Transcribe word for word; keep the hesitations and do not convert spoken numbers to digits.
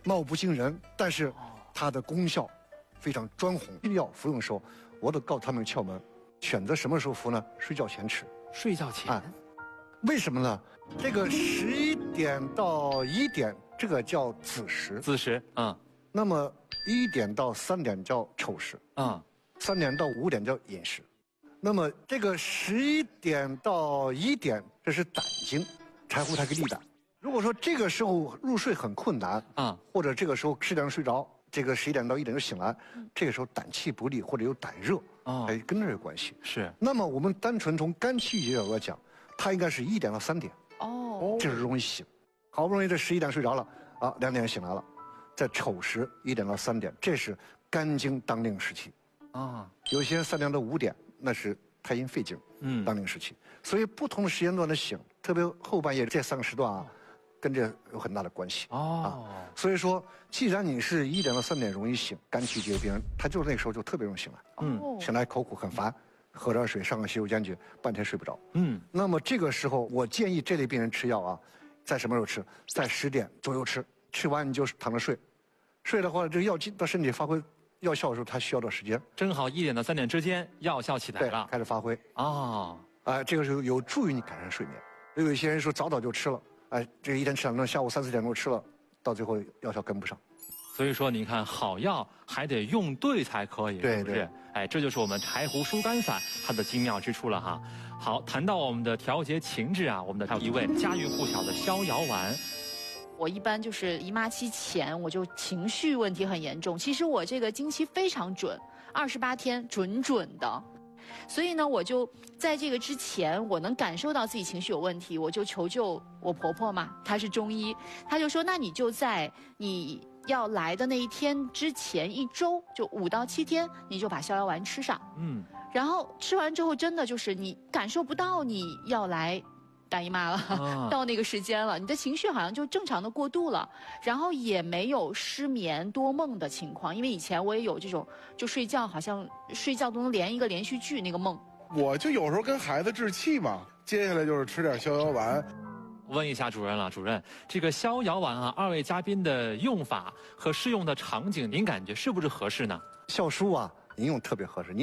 貌不惊人，但是它的功效非常专红。药服用的时候，我都告诉他们窍门，选择什么时候服呢？睡觉前吃。 睡觉前。 啊，为什么呢？这个十一点到一点，这个叫子时。 子时，嗯。 那么一点到三点叫丑时， 嗯。 三点到五点叫寅时。那么这个十一点到一点，这是胆经，柴胡它可以利胆。如果说这个时候入睡很困难啊，或者这个时候十点睡着，这个十一点到一点就醒来，这个时候胆气不利或者有胆热啊，哎，跟这有关系。 是。那么我们单纯从肝气角度来讲，它应该是一点到三点哦，这是容易醒。好不容易这十一点睡着了啊，两点醒来了，在丑时一点到三点，这是肝经当令时期啊。有些人三点到五点，那是太阴肺经嗯当令时期。所以不同的时间段的醒，特别后半夜这三个时段啊。跟这有很大的关系哦、啊，所以说，既然你是一点到三点容易醒，肝气结冰，他就那个时候就特别容易醒来，嗯，醒来口苦很烦，喝点水上个洗手间去，半天睡不着，嗯，那么这个时候我建议这类病人吃药啊，在什么时候吃？在十点左右吃，吃完你就躺着睡，睡的话这个药剂到身体发挥药效的时候，它需要的时间， 正好一点到三点之间药效起来了， 开始发挥啊，啊、 呃，这个时候有助于你改善睡眠。有一些人说早早就吃了。哎，这个一天吃两顿，下午三四点钟吃了，到最后药效跟不上。 所以说，你看好药还得用对才可以， 对是不是？哎，这就是我们柴胡疏肝散它的精妙之处了哈。好，谈到我们的调节情志啊，我们的还有一味家喻户晓的逍遥丸。 我一般就是姨妈期前，我就情绪问题很严重。其实我这个经期非常准，二十八天准准的。所以呢，我就在这个之前，我能感受到自己情绪有问题，我就求救我婆婆嘛，她是中医，她就说，那你就在你要来的那一天之前一周，就五到七天，你就把逍遥丸吃上，嗯，然后吃完之后，真的就是你感受不到你要来大姨妈了、啊、到那个时间了，你的情绪好像就正常的过渡了，然后也没有失眠多梦的情况，因为以前我也有这种就睡觉好像睡觉都能连一个连续剧那个梦。 我就有时候跟孩子置气嘛，接下来就是吃点逍遥丸。 问一下主任了，主任，这个逍遥丸啊，二位嘉宾的用法和适用的场景，您感觉是不是合适呢？ 笑书啊，您用特别合适。